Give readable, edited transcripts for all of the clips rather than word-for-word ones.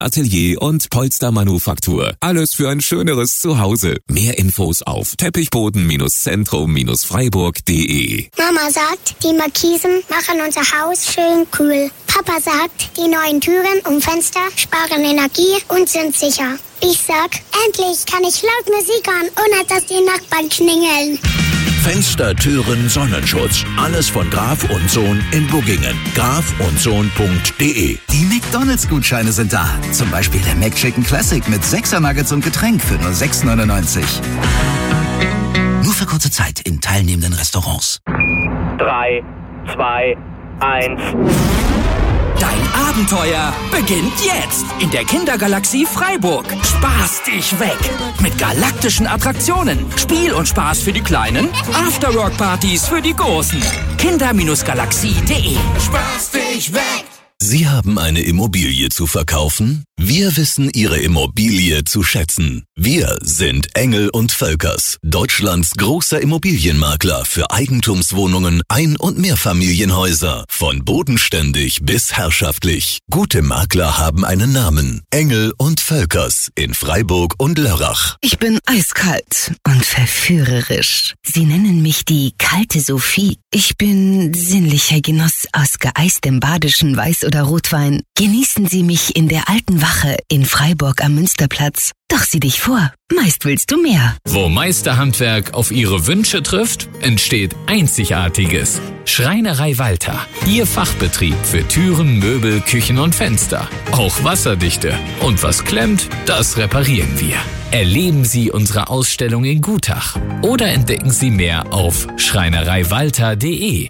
Atelier und Polstermanufaktur. Alles für ein schöneres Zuhause. Mehr Infos auf teppichboden-zentrum-freiburg.de. Mama sagt, die Markisen machen unser Haus schön kühl. Papa sagt, die neuen Türen und Fenster sparen Energie und sind sicher. Ich sag, endlich kann ich laut Musik hören, ohne dass die Nachbarn klingeln. Fenster, Türen, Sonnenschutz. Alles von Graf und Sohn in Buggingen. grafundsohn.de. Die McDonalds-Gutscheine sind da. Zum Beispiel der McChicken Classic mit 6er Nuggets und Getränk für nur 6,99. Nur für kurze Zeit in teilnehmenden Restaurants. 3, 2, 1... Dein Abenteuer beginnt jetzt in der Kindergalaxie Freiburg. Spaß dich weg mit galaktischen Attraktionen, Spiel und Spaß für die Kleinen, Afterwork-Partys für die Großen. Kinder-Galaxie.de. Spaß dich weg! Sie haben eine Immobilie zu verkaufen? Wir wissen Ihre Immobilie zu schätzen. Wir sind Engel und Völkers, Deutschlands großer Immobilienmakler für Eigentumswohnungen, Ein- und Mehrfamilienhäuser. Von bodenständig bis herrschaftlich. Gute Makler haben einen Namen. Engel und Völkers in Freiburg und Lörrach. Ich bin eiskalt und verführerisch. Sie nennen mich die kalte Sophie. Ich bin sinnlicher Genuss aus geeistem badischen Weiß- oder Rotwein. Genießen Sie mich in der alten Wache in Freiburg am Münsterplatz. Doch sieh dich vor, meist willst du mehr. Wo Meisterhandwerk auf Ihre Wünsche trifft, entsteht Einzigartiges. Schreinerei Walter, Ihr Fachbetrieb für Türen, Möbel, Küchen und Fenster. Auch wasserdichte. Und was klemmt, das reparieren wir. Erleben Sie unsere Ausstellung in Gutach oder entdecken Sie mehr auf schreinereiwalter.de.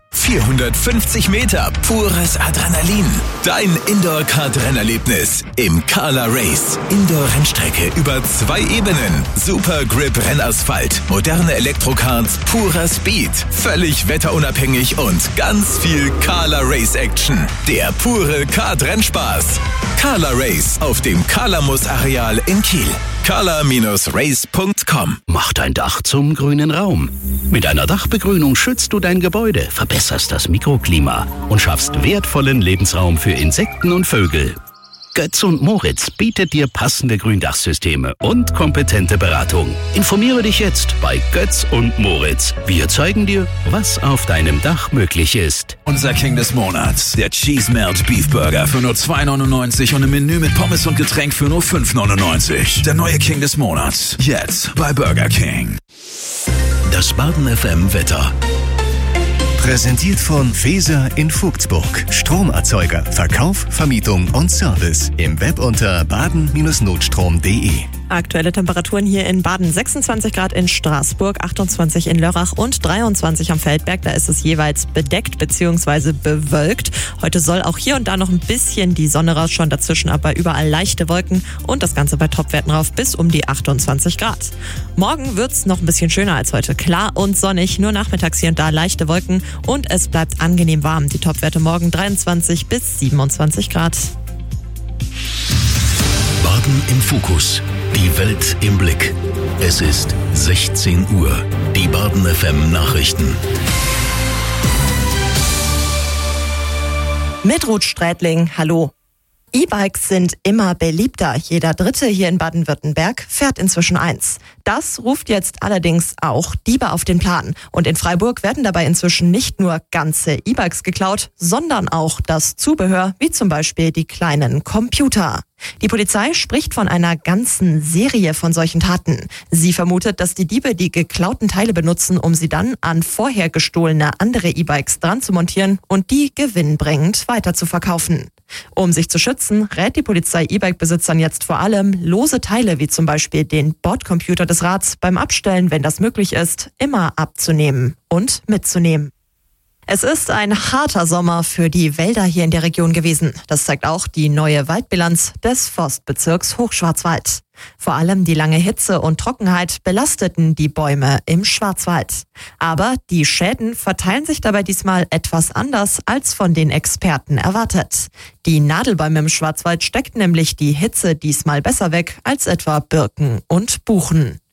450 Meter pures Adrenalin. Dein Indoor-Kart-Rennerlebnis im Kala Race. Indoor-Rennstrecke über 2 Ebenen. Super Grip Rennasphalt. Moderne Elektrokarts, purer Speed. Völlig wetterunabhängig und ganz viel Kala Race Action. Der pure Kart-Rennspaß. Kala Race auf dem Kalamus-Areal in Kiel. kala-race.com. Mach dein Dach zum grünen Raum. Mit einer Dachbegrünung schützt du dein Gebäude, verbesserst das Mikroklima und schaffst wertvollen Lebensraum für Insekten und Vögel. Götz und Moritz bietet dir passende Gründachsysteme und kompetente Beratung. Informiere dich jetzt bei Götz und Moritz. Wir zeigen dir, was auf deinem Dach möglich ist. Unser King des Monats, der Cheese Melt Beef Burger für nur 2,99 und im Menü mit Pommes und Getränk für nur 5,99. Der neue King des Monats, jetzt bei Burger King. Das Baden FM Wetter. Präsentiert von Feser in Vogtsburg. Stromerzeuger, Verkauf, Vermietung und Service. Im Web unter baden-notstrom.de. Aktuelle Temperaturen hier in Baden: 26 Grad in Straßburg, 28 in Lörrach und 23 am Feldberg. Da ist es jeweils bedeckt bzw. bewölkt. Heute soll auch hier und da noch ein bisschen die Sonne rausschauen, dazwischen aber überall leichte Wolken und das Ganze bei Topwerten rauf bis um die 28 Grad. Morgen wird's noch ein bisschen schöner als heute. Klar und sonnig, nur nachmittags hier und da leichte Wolken und es bleibt angenehm warm. Die Topwerte morgen 23 bis 27 Grad. Baden im Fokus. Die Welt im Blick. Es ist 16 Uhr. Die Baden FM Nachrichten. Mit Ruth Strätling, hallo. E-Bikes sind immer beliebter. Jeder Dritte hier in Baden-Württemberg fährt inzwischen eins. Das ruft jetzt allerdings auch Diebe auf den Plan. Und in Freiburg werden dabei inzwischen nicht nur ganze E-Bikes geklaut, sondern auch das Zubehör, wie zum Beispiel die kleinen Computer. Die Polizei spricht von einer ganzen Serie von solchen Taten. Sie vermutet, dass die Diebe die geklauten Teile benutzen, um sie dann an vorher gestohlene andere E-Bikes dran zu montieren und die gewinnbringend weiter zu verkaufen. Um sich zu schützen, rät die Polizei E-Bike-Besitzern jetzt vor allem, lose Teile wie zum Beispiel den Bordcomputer des Rads beim Abstellen, wenn das möglich ist, immer abzunehmen und mitzunehmen. Es ist ein harter Sommer für die Wälder hier in der Region gewesen. Das zeigt auch die neue Waldbilanz des Forstbezirks Hochschwarzwald. Vor allem die lange Hitze und Trockenheit belasteten die Bäume im Schwarzwald. Aber die Schäden verteilen sich dabei diesmal etwas anders als von den Experten erwartet. Die Nadelbäume im Schwarzwald steckten nämlich die Hitze diesmal besser weg als etwa Birken und Buchen.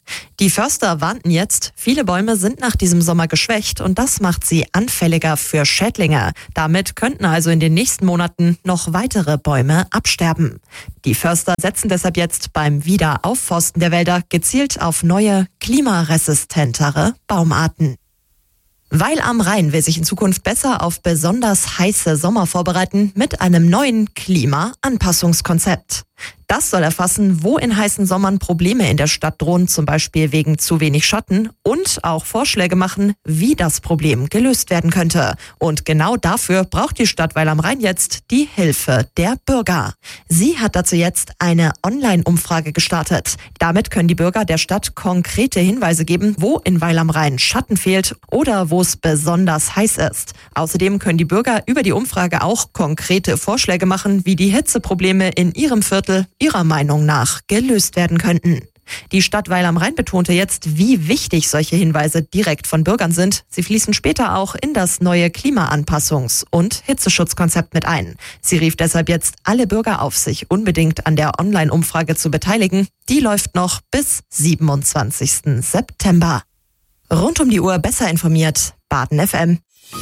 Die Förster warnten jetzt, viele Bäume sind nach diesem Sommer geschwächt und das macht sie anfälliger für Schädlinge. Damit könnten also in den nächsten Monaten noch weitere Bäume absterben. Die Förster setzen deshalb jetzt beim Wiederaufforsten der Wälder gezielt auf neue, klimaresistentere Baumarten. Weil am Rhein will sich in Zukunft besser auf besonders heiße Sommer vorbereiten mit einem neuen Klimaanpassungskonzept. Das soll erfassen, wo in heißen Sommern Probleme in der Stadt drohen, zum Beispiel wegen zu wenig Schatten, und auch Vorschläge machen, wie das Problem gelöst werden könnte. Und genau dafür braucht die Stadt Weil am Rhein jetzt die Hilfe der Bürger. Sie hat dazu jetzt eine Online-Umfrage gestartet. Damit können die Bürger der Stadt konkrete Hinweise geben, wo in Weil am Rhein Schatten fehlt oder wo es besonders heiß ist. Außerdem können die Bürger über die Umfrage auch konkrete Vorschläge machen, wie die Hitzeprobleme in ihrem Viertel ihrer Meinung nach gelöst werden könnten. Die Stadt Weil am Rhein betonte jetzt, wie wichtig solche Hinweise direkt von Bürgern sind. Sie fließen später auch in das neue Klimaanpassungs- und Hitzeschutzkonzept mit ein. Sie rief deshalb jetzt alle Bürger auf, sich unbedingt an der Online-Umfrage zu beteiligen. Die läuft noch bis 27. September. Rund um die Uhr besser informiert. Baden FM.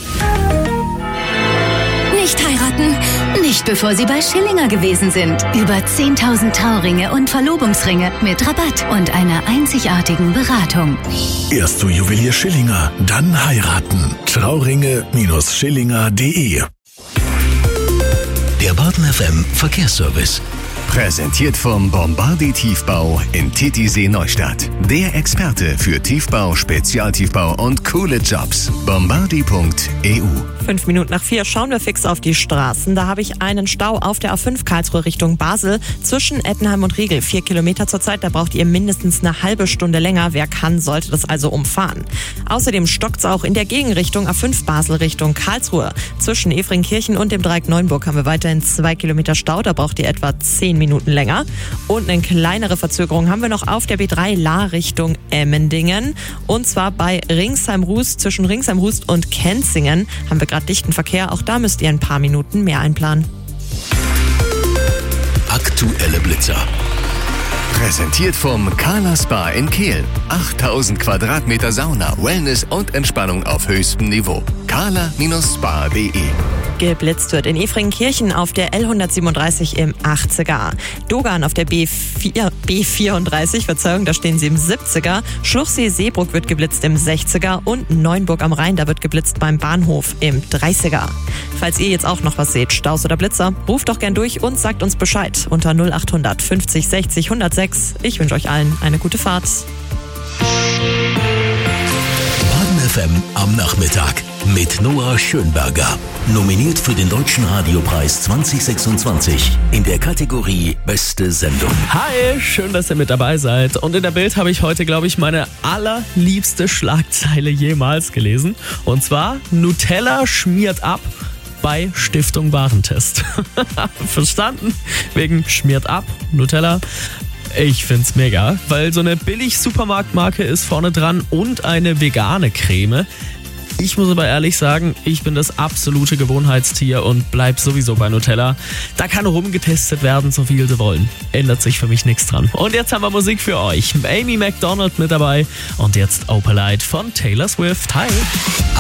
Nicht heiraten? Nicht bevor Sie bei Schillinger gewesen sind. Über 10.000 Trauringe und Verlobungsringe mit Rabatt und einer einzigartigen Beratung. Erst zu Juwelier Schillinger, dann heiraten. Trauringe-Schillinger.de. Der Baden FM Verkehrsservice. Präsentiert vom Bombardi Tiefbau in Titisee Neustadt. Der Experte für Tiefbau, Spezialtiefbau und coole Jobs. Bombardi.eu. 5 Minuten nach 4 schauen wir fix auf die Straßen. Da habe ich einen Stau auf der A5 Karlsruhe Richtung Basel zwischen Ettenheim und Riegel. 4 Kilometer zurzeit, da braucht ihr mindestens eine halbe Stunde länger. Wer kann, sollte das also umfahren. Außerdem stockt es auch in der Gegenrichtung A5 Basel Richtung Karlsruhe. Zwischen Efringkirchen und dem Dreieck Neuenburg haben wir weiterhin 2 Kilometer Stau. Da braucht ihr etwa 10 Minuten länger. Und eine kleinere Verzögerung haben wir noch auf der B3 Lahr Richtung Emmendingen. Und zwar bei Ringsheim-Ruß, zwischen Ringsheim-Ruß und Kenzingen haben wir gerade dichten Verkehr. Auch da müsst ihr ein paar Minuten mehr einplanen. Aktuelle Blitzer. Präsentiert vom Kala Spa in Kehl. 8000 Quadratmeter Sauna, Wellness und Entspannung auf höchstem Niveau. kala-spa.de. Geblitzt wird in Efringkirchen auf der L137 im 80er. Dogan auf der B34, da stehen sie im 70er. Schluchsee-Seebrugg wird geblitzt im 60er und Neuenburg am Rhein, da wird geblitzt beim Bahnhof im 30er. Falls ihr jetzt auch noch was seht, Staus oder Blitzer, ruft doch gern durch und sagt uns Bescheid unter 0800 50 60 106. Ich wünsche euch allen eine gute Fahrt. Baden FM am Nachmittag mit Noah Schönberger. Nominiert für den Deutschen Radiopreis 2026 in der Kategorie Beste Sendung. Hi, schön, dass ihr mit dabei seid. Und in der Bild habe ich heute, glaube ich, meine allerliebste Schlagzeile jemals gelesen. Und zwar: Nutella schmiert ab bei Stiftung Warentest. Verstanden? Wegen schmiert ab, Nutella. Ich find's mega, weil so eine Billig-Supermarktmarke ist vorne dran und eine vegane Creme. Ich muss aber ehrlich sagen, ich bin das absolute Gewohnheitstier und bleib sowieso bei Nutella. Da kann rumgetestet werden, so viel sie wollen. Ändert sich für mich nichts dran. Und jetzt haben wir Musik für euch. Amy Macdonald mit dabei und jetzt Opalite von Taylor Swift. Hi!